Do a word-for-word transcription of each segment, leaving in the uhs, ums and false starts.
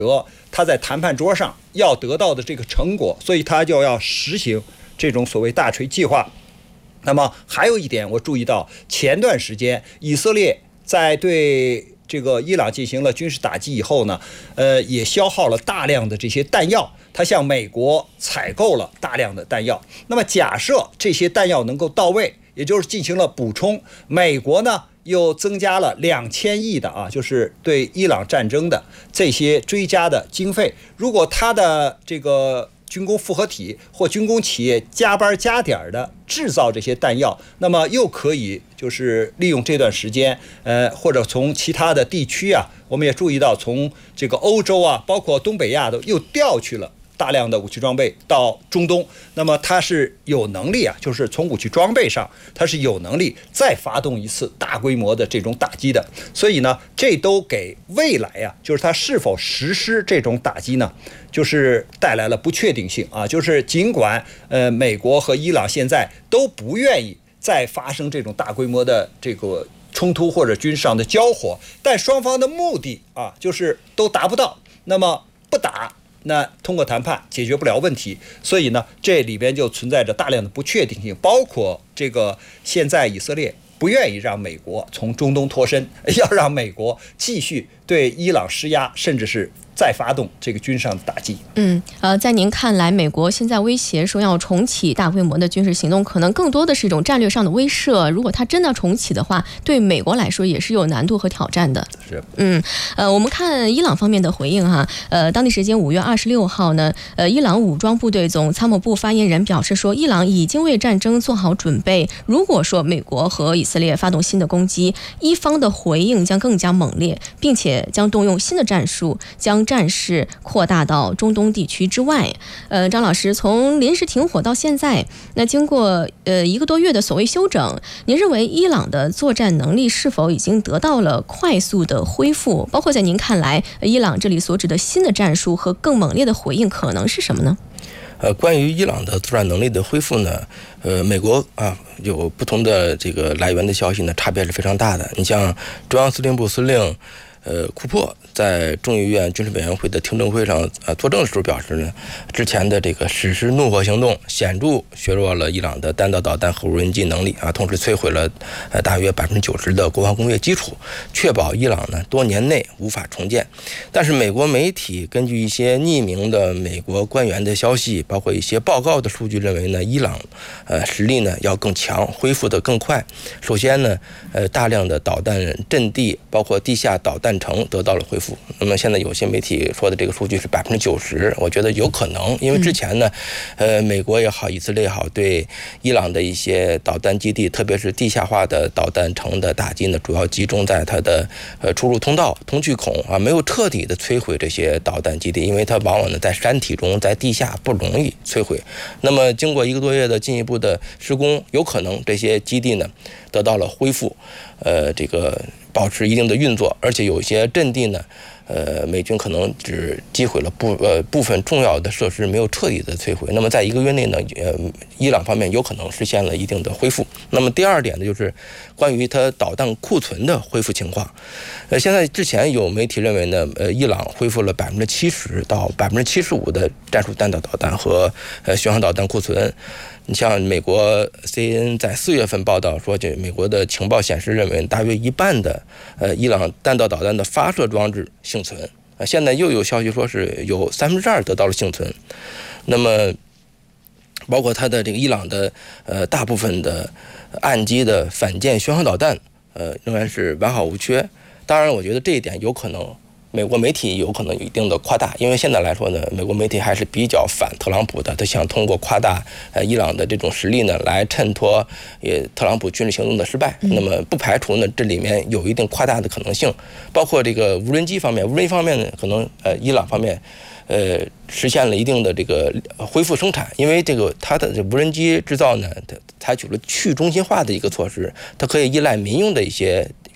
得他在谈判桌上要得到的这个成果，所以他就要实行这种所谓大锤计划。那么还有一点，我注意到前段时间以色列在对这个伊朗进行了军事打击以后呢，呃，也消耗了大量的这些弹药，他向美国采购了大量的弹药。那么假设这些弹药能够到位，也就是进行了补充，美国呢又增加了两千亿的啊，就是对伊朗战争的这些追加的经费。如果他的这个军工复合体或军工企业加班加点的制造这些弹药，那么又可以就是利用这段时间，呃，或者从其他的地区啊，我们也注意到从这个欧洲啊，包括东北亚都又调去了大量的武器装备到中东。那么它是有能力啊，就是从武器装备上，它是有能力再发动一次大规模的这种打击的。所以呢，这都给未来啊，就是它是否实施这种打击呢，就是带来了不确定性啊。就是尽管呃美国和伊朗现在都不愿意再发生这种大规模的这个冲突或者军事上的交火，但双方的目的啊，就是都达不到。那么不打，那通过谈判解决不了问题，所以呢，这里边就存在着大量的不确定性，包括这个现在以色列不愿意让美国从中东脱身，要让美国继续对伊朗施压，甚至是再发动这个军事上的打击。 嗯，呃，在您看来，美国现在威胁说要重启大规模的军事行动，可能更多的是一种战略上的威慑。如果它真的重启的话，对美国来说也是有难度和挑战的。 是， 嗯，呃，我们看伊朗方面的回应哈，呃，当地时间五月二十六号呢，呃，伊朗武装部队总参谋部发言人表示说，伊朗已经为战争做好准备。如果说美国和以色列发动新的攻击，伊方的回应将更加猛烈，并且将动用新的战术，将战事扩大到中东地区之外。呃，张老师，从临时停火到现在，那经过呃一个多月的所谓休整，您认为伊朗的作战能力是否已经得到了快速的恢复？包括在您看来，伊朗这里所指的新的战术和更猛烈的回应可能是什么呢？ 呃，关于伊朗的作战能力的恢复呢，呃，美国啊有不同的这个来源的消息呢，差别是非常大的。你像中央司令部司令呃库珀在众议院军事委员会的听证会上呃作证的时候表示呢，之前的这个实施怒火行动显著削弱了伊朗的弹道导弹和无人机能力啊，同时摧毁了呃大约百分之九十的国防工业基础，确保伊朗呢多年内无法重建。但是美国媒体根据一些匿名的美国官员的消息，包括一些报告的数据认为呢，伊朗呃实力呢要更强，恢复得更快。首先呢，呃大量的导弹阵地，包括地下导弹城得到了恢复。那么现在有些媒体说的这个数据是百分之九十，我觉得有可能，因为之前呢，呃，美国也好，以色列也好，对伊朗的一些导弹基地，特别是地下化的导弹城的打击呢，主要集中在它的呃出入通道、通气孔啊，没有彻底的摧毁这些导弹基地，因为它往往呢在山体中，在地下不容易摧毁。那么经过一个多月的进一步的施工，有可能这些基地呢得到了恢复，呃，这个保持一定的运作，而且有一些阵地呢，呃，美军可能只击毁了部呃部分重要的设施，没有彻底的摧毁。那么在一个月内呢，呃，伊朗方面有可能实现了一定的恢复。那么第二点呢，就是关于它导弹库存的恢复情况。呃，现在之前有媒体认为呢，呃，伊朗恢复了百分之七十到百分之七十五的战术弹道导弹和呃巡航导弹库存。你像美国 C N N 在四月份报道说，这美国的情报显示认为，大约一半的呃伊朗弹道导弹的发射装置幸存。啊，现在又有消息说是有三分之二得到了幸存。那么，包括它的这个伊朗的呃大部分的岸基的反舰巡航导弹，呃仍然是完好无缺。当然，我觉得这一点有可能。美国媒体有可能有一定的夸大，因为现在来说呢，美国媒体还是比较反特朗普的，他想通过夸大呃伊朗的这种实力呢，来衬托也特朗普军事行动的失败。那么不排除呢，这里面有一定夸大的可能性，包括这个无人机方面，无人机方面呢，可能呃伊朗方面呃实现了一定的这个恢复生产，因为这个它的无人机制造呢，它采取了去中心化的一个措施，它可以依赖民用的一些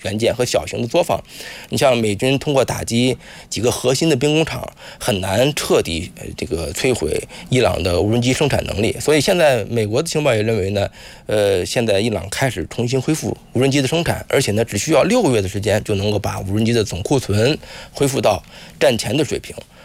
元件和小型的作坊。你像美军通过打击几个核心的兵工厂，很难彻底这个摧毁伊朗的无人机生产能力。所以现在美国的情报也认为呢，呃，现在伊朗开始重新恢复无人机的生产，而且呢，只需要六个月的时间就能够把无人机的总库存恢复到战前的水平。